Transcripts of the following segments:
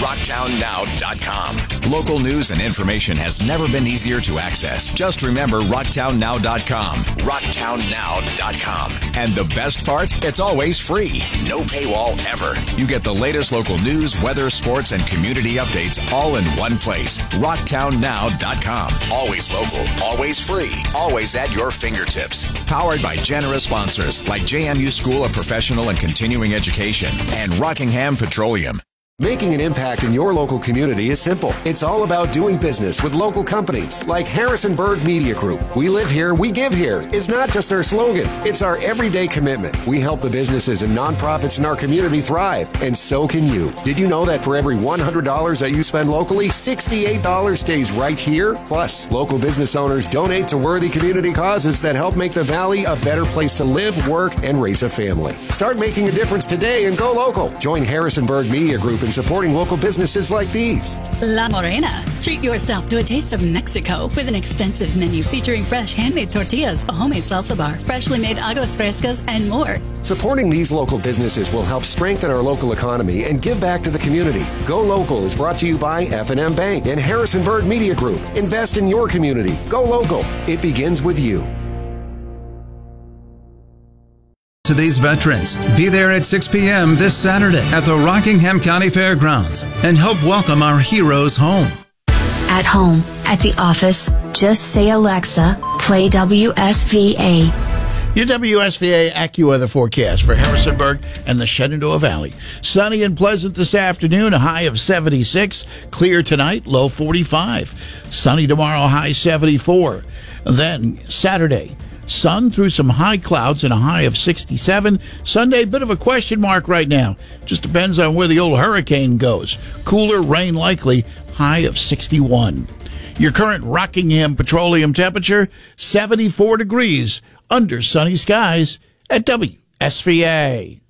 RocktownNow.com. Local news and information has never been easier to access. Just remember RocktownNow.com. RocktownNow.com. And the best part? It's always free. No paywall ever. You get the latest local news, weather, sports, and community updates all in one place. RocktownNow.com. Always local, always free, always at your fingertips. Powered by generous sponsors like JMU School of Professional and Continuing Education and Rockingham Petroleum. Making an impact in your local community is simple. It's all about doing business with local companies like Harrisonburg Media Group. We live here, we give here is not just our slogan. It's our everyday commitment. We help the businesses and nonprofits in our community thrive, and so can you. Did you know that for every $100 that you spend locally, $68 stays right here? Plus, local business owners donate to worthy community causes that help make the Valley a better place to live, work, and raise a family. Start making a difference today and go local. Join Harrisonburg Media Group in supporting local businesses like these. La Morena. Treat yourself to a taste of Mexico with an extensive menu featuring fresh handmade tortillas, a homemade salsa bar, freshly made aguas frescas, and more. Supporting these local businesses will help strengthen our local economy and give back to the community. Go Local is brought to you by F&M Bank and Harrisonburg Media Group. Invest in your community. Go local. It begins with you. To these veterans, be there at 6 p.m. this Saturday at the Rockingham County Fairgrounds and help welcome our heroes home. At home, at the office, just say Alexa, play WSVA. Your WSVA AccuWeather forecast for Harrisonburg and the Shenandoah Valley. Sunny and pleasant this afternoon, a high of 76. Clear tonight, low 45. Sunny tomorrow, high 74. Then Saturday, sun through some high clouds and a high of 67. Sunday, bit of a question mark right now. Just depends on where the old hurricane goes. Cooler, rain likely, high of 61. Your current Rockingham Petroleum temperature, 74 degrees under sunny skies at WSVA.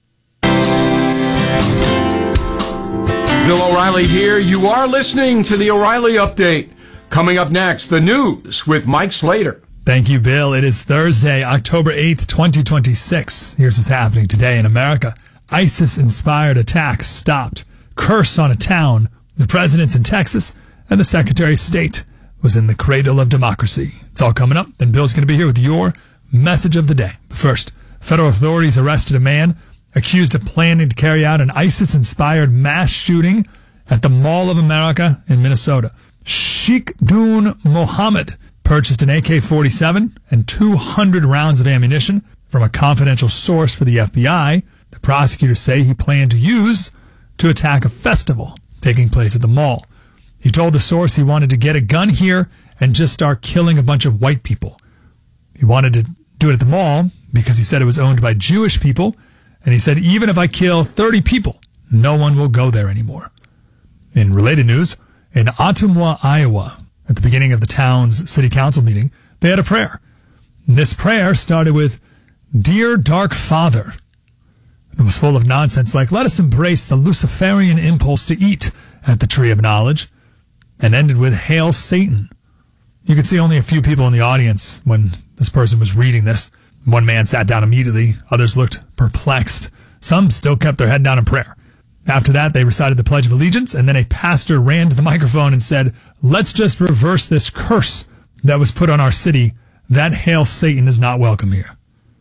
Bill O'Reilly here. You are listening to the O'Reilly Update. Coming up next, the news with Mike Slater. Thank you, Bill. It is Thursday, October 8th, 2026. Here's what's happening today in America. ISIS-inspired attacks stopped. Curse on a town. The president's in Texas, and the Secretary of State was in the cradle of democracy. It's all coming up. Then Bill's going to be here with your message of the day. But first, federal authorities arrested a man accused of planning to carry out an ISIS-inspired mass shooting at the Mall of America in Minnesota. Sheikh Dun Mohammed purchased an AK-47 and 200 rounds of ammunition from a confidential source for the FBI. The prosecutors say he planned to use to attack a festival taking place at the mall. He told the source he wanted to get a gun here and just start killing a bunch of white people. He wanted to do it at the mall because he said it was owned by Jewish people, and he said, even if I kill 30 people, no one will go there anymore. In related news, in Ottumwa, Iowa, at the beginning of the town's city council meeting, they had a prayer. This prayer started with, Dear Dark Father. It was full of nonsense like, let us embrace the Luciferian impulse to eat at the Tree of Knowledge, and ended with, Hail Satan. You could see only a few people in the audience when this person was reading this. One man sat down immediately. Others looked perplexed. Some still kept their head down in prayer. After that, they recited the Pledge of Allegiance, and then a pastor ran to the microphone and said, let's just reverse this curse that was put on our city. That Hail Satan is not welcome here.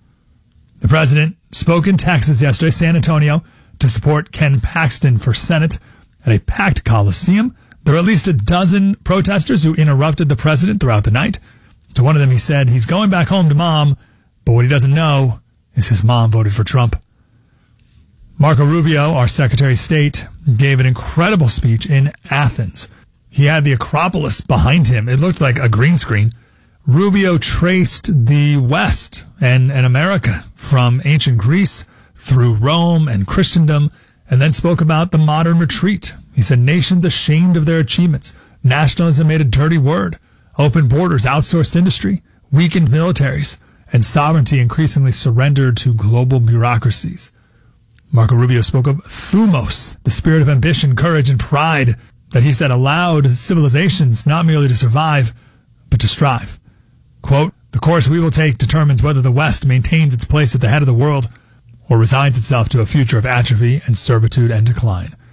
The president spoke in Texas yesterday, San Antonio, to support Ken Paxton for Senate at a packed Coliseum. There were at least a dozen protesters who interrupted the president throughout the night. To one of them, he said he's going back home to mom, but what he doesn't know is his mom voted for Trump. Marco Rubio, our Secretary of State, gave an incredible speech in Athens. He had the Acropolis behind him. It looked like a green screen. Rubio traced the West and America from ancient Greece through Rome and Christendom, and then spoke about the modern retreat. He said nations ashamed of their achievements. Nationalism made a dirty word. Open borders, outsourced industry, weakened militaries, and sovereignty increasingly surrendered to global bureaucracies. Marco Rubio spoke of thumos, the spirit of ambition, courage, and pride that he said allowed civilizations not merely to survive, but to strive. Quote, the course we will take determines whether the West maintains its place at the head of the world or resigns itself to a future of atrophy and servitude and decline.